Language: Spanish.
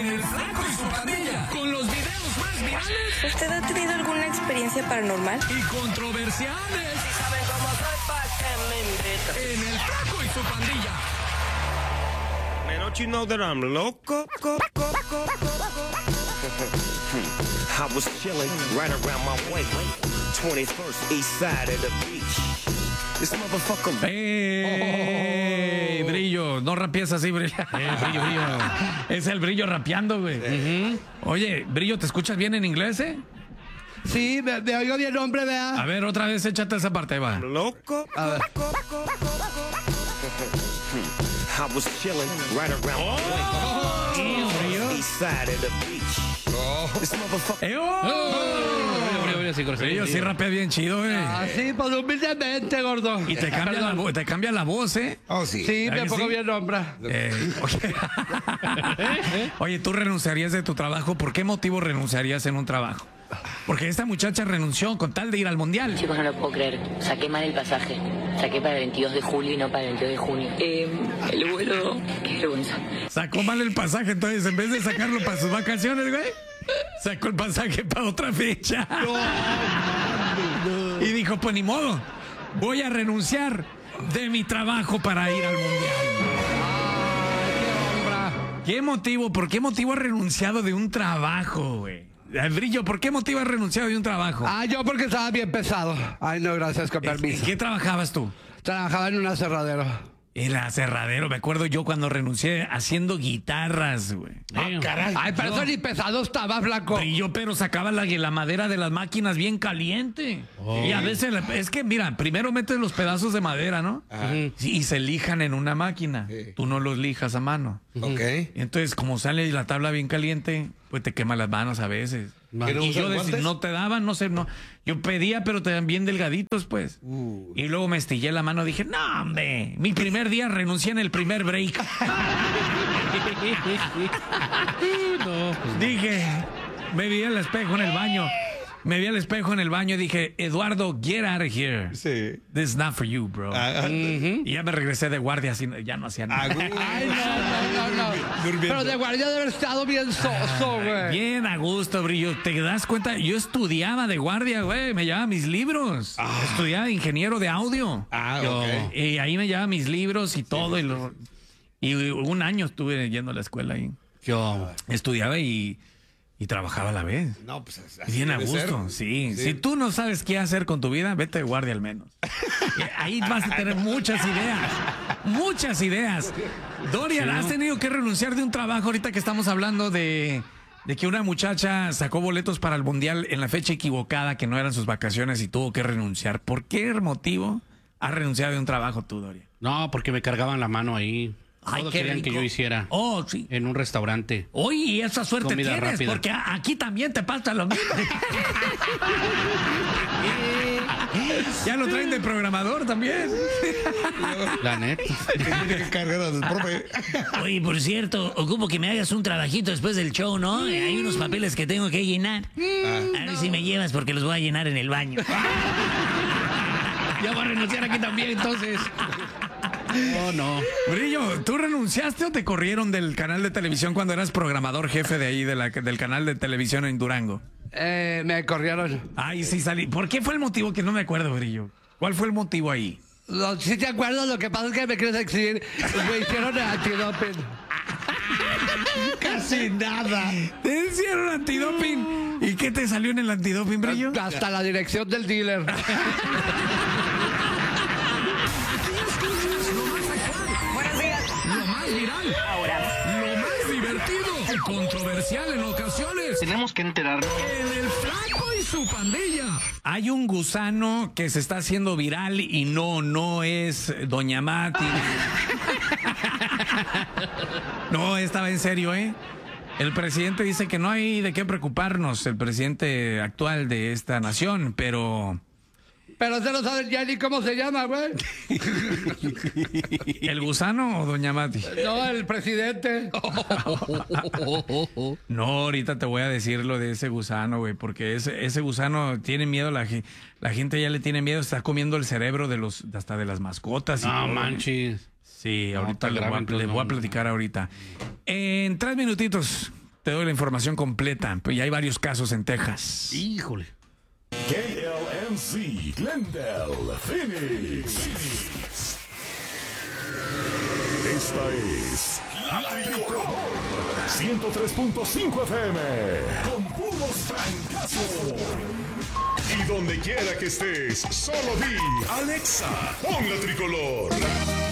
en El Flaco y su Pandilla, con los videos más virales. ¿Usted ha tenido alguna experiencia paranormal? Y controversiales. Si saben cómo soy, ¿pa' qué me invitan? En El Flaco y su Pandilla. Man, don't you know that I'm loco? I was chilling right around my way, 21st East Side of the beach. This motherfucker. Brillo, no rapees así, Brillo. Brillo. Es el Brillo rapeando, güey. Oye, Brillo, ¿te escuchas bien en inglés, Sí, me oigo bien, hombre, vea. A ver, otra vez échate esa parte, va. Loco. A ver. I was chilling right around my way, East Side of the beach. This motherfucker. Brillo sí rapea bien chido, güey. Ah, sí, pues humildemente, gordo. Y te cambia la voz, ¿eh? Oh, sí. Sí, me pongo sí? bien, hombre. Oye, ¿tú renunciarías de tu trabajo? ¿Por qué motivo renunciarías en un trabajo? Porque esta muchacha renunció con tal de ir al mundial. Chicos, no lo puedo creer. Saqué mal el pasaje. Saqué para el 22 de julio y no para el 22 de junio. El vuelo... Qué vergüenza. Sacó mal el pasaje, entonces en vez de sacarlo para sus vacaciones, güey, sacó el pasaje para otra fecha. Y dijo, pues ni modo, voy a renunciar de mi trabajo para ir al mundial. ¿Qué motivo? ¿Por qué motivo ha renunciado de un trabajo, güey? Brillo, ¿por qué motivo has renunciado de un trabajo? Ah, yo porque estaba bien pesado. Ay, no, gracias, con ¿En permiso. qué trabajabas tú? Trabajaba en un aserradero. El aserradero, me acuerdo yo cuando renuncié haciendo guitarras, güey. Caray. Ay, pero eso ni pesado estaba, flaco. Brillo, pero sacaba la madera de las máquinas bien caliente. Y a veces, es que mira, primero metes los pedazos de madera, ¿no? Y se lijan en una máquina. Sí. Tú no los lijas a mano. Ok. Y entonces, como sale la tabla bien caliente, pues te quema las manos a veces. ¿Que no Y yo usan guantes? no te daban, no sé, no. Yo pedía, pero te dan bien delgaditos, pues. Y luego me estillé la mano, dije, no, hombre, mi primer día renuncié en el primer break. Dije, me vi al espejo en el baño. Me vi al espejo en el baño y dije, Eduardo, get out of here. Sí. This is not for you, bro. Y ya me regresé de guardia, así, ya no hacía nada. Ay, no. Pero de guardia debe haber estado bien soso, güey. Bien a gusto, Brillo. ¿Te das cuenta? Yo estudiaba de guardia, güey. Me llevaba mis libros. Estudiaba ingeniero de audio. Ok. Y ahí me llevaba mis libros y todo. Y un año estuve yendo a la escuela ahí. Estudiaba y trabajaba a la vez. No, pues así Bien a debe gusto, ser. sí. Si tú no sabes qué hacer con tu vida, vete de guardia al menos. Ahí vas a tener muchas ideas. Muchas ideas. Dorian, ¿has tenido que renunciar de un trabajo ahorita que estamos hablando de que una muchacha sacó boletos para el mundial en la fecha equivocada, que no eran sus vacaciones y tuvo que renunciar? ¿Por qué motivo has renunciado de un trabajo tú, Dorian? No, porque me cargaban la mano ahí. Ay, Todo qué querían rico. que yo hiciera Oh, sí. en un restaurante. Oye, esa suerte Comida tienes, rápida. porque aquí también te pasa lo mismo. Ya lo traen de programador también. La neta. Tiene que cargar al profe. Oye, por cierto, ocupo que me hagas un trabajito después del show, ¿no? Hay unos papeles que tengo que llenar. A ver si me llevas porque los voy a llenar en el baño. Ya voy a renunciar aquí también, entonces. No. Brillo, ¿tú renunciaste o te corrieron del canal de televisión cuando eras programador jefe de ahí, del canal de televisión en Durango? Me corrieron. Ay, sí salí. ¿Por qué fue el motivo? Que no me acuerdo, Brillo. ¿Cuál fue el motivo ahí? Si te acuerdas, lo que pasa es que me quieres exhibir. Me hicieron el antidoping. Casi nada. Te hicieron antidoping. ¿Y qué te salió en el antidoping, Brillo? Hasta la dirección del dealer. Lo más viral. Lo más divertido. Controversial en ocasiones. Tenemos que enterarnos. En El Flaco y su Pandilla. Hay un gusano que se está haciendo viral y no es Doña Mati. No, estaba en serio, ¿eh? El presidente dice que no hay de qué preocuparnos, el presidente actual de esta nación, pero... Pero usted no sabe ya ni cómo se llama, güey. ¿El gusano o Doña Mati? No, el presidente. No, ahorita te voy a decir lo de ese gusano, güey, porque ese gusano tiene miedo, la gente ya le tiene miedo, está comiendo el cerebro hasta de las mascotas. No todo. manches. Sí, No, ahorita está grave, les entonces voy a no. platicar ahorita. En 3 minutitos, te doy la información completa. Y hay varios casos en Texas. Híjole. KLMC, Glendale, Phoenix. Esta es la Tricolor 103.5 FM con puros francazos. Y donde quiera que estés, solo di Alexa, pon la Tricolor.